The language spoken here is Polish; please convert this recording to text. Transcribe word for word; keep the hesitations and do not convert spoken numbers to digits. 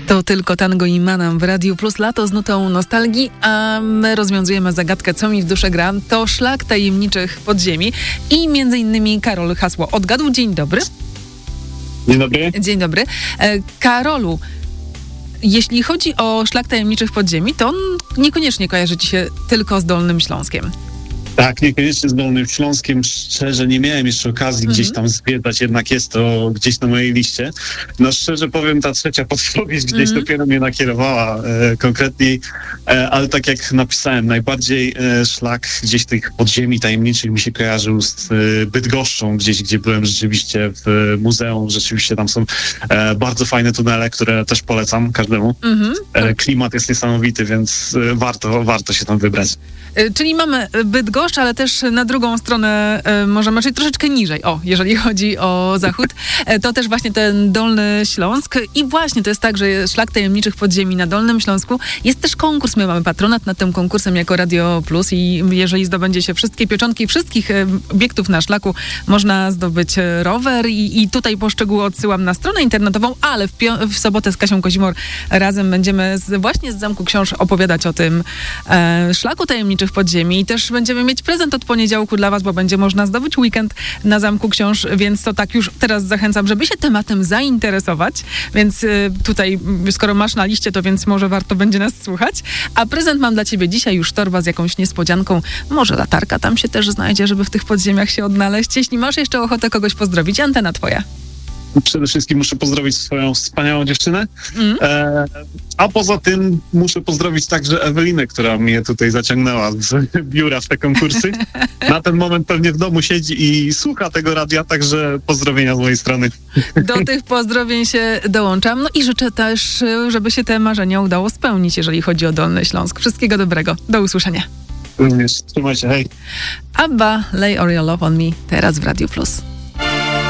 To tylko Tango i Manam w Radiu Plus, lato z nutą nostalgii, a my rozwiązujemy zagadkę, co mi w duszę gra. To szlak tajemniczych podziemi i między innymi Karol hasło odgadł. Dzień dobry. Dzień dobry. Dzień dobry. E, Karolu, jeśli chodzi o szlak tajemniczych podziemi, to on niekoniecznie kojarzy ci się tylko z Dolnym Śląskiem. Tak, niekoniecznie z Dolnym Śląskiem. Szczerze nie miałem jeszcze okazji mm-hmm. gdzieś tam zwiedzać, jednak jest to gdzieś na mojej liście. No szczerze powiem, ta trzecia podpowiedź gdzieś mm-hmm. dopiero mnie nakierowała e, konkretniej, e, ale tak jak napisałem, najbardziej e, szlak gdzieś tych podziemi tajemniczych mi się kojarzył z e, Bydgoszczą, gdzieś gdzie byłem rzeczywiście w muzeum. Rzeczywiście tam są e, bardzo fajne tunele, które też polecam każdemu. Mm-hmm. E, klimat jest niesamowity, więc e, warto, warto się tam wybrać. Czyli mamy Bydgoszcz, ale też na drugą stronę e, możemy, czyli troszeczkę niżej, o, jeżeli chodzi o zachód, e, to też właśnie ten Dolny Śląsk. I właśnie to jest tak, że szlak tajemniczych podziemi na Dolnym Śląsku. Jest też konkurs, my mamy patronat nad tym konkursem jako Radio Plus i jeżeli zdobędzie się wszystkie pieczątki wszystkich e, obiektów na szlaku, można zdobyć rower i, i tutaj po szczegóły odsyłam na stronę internetową, ale w, pio- w sobotę z Kasią Kozimor razem będziemy z, właśnie z Zamku Książ opowiadać o tym e, szlaku tajemniczych podziemi i też będziemy mieć prezent od poniedziałku dla was, bo będzie można zdobyć weekend na Zamku Książ, więc to tak już teraz zachęcam, żeby się tematem zainteresować, więc y, tutaj skoro masz na liście, to więc może warto będzie nas słuchać, a prezent mam dla ciebie dzisiaj już torba z jakąś niespodzianką, może latarka tam się też znajdzie, żeby w tych podziemiach się odnaleźć. Jeśli masz jeszcze ochotę kogoś pozdrowić, antena twoja. Przede wszystkim muszę pozdrowić swoją wspaniałą dziewczynę, Mm. e, a poza tym muszę pozdrowić także Ewelinę, która mnie tutaj zaciągnęła z biura w te konkursy. Na ten moment pewnie w domu siedzi i słucha tego radia, także pozdrowienia z mojej strony. Do tych pozdrowień się dołączam, no i życzę też, żeby się te marzenia udało spełnić, jeżeli chodzi o Dolny Śląsk. Wszystkiego dobrego, do usłyszenia. Również, trzymaj się, hej. Abba, Lay All Your Love on Me, teraz w Radiu Plus.